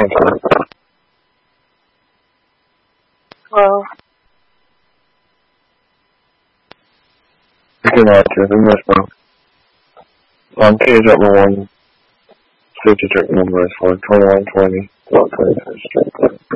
Well, Good night, Kevin. Yes, ma'am. Cage up my 150 check number is for 2120.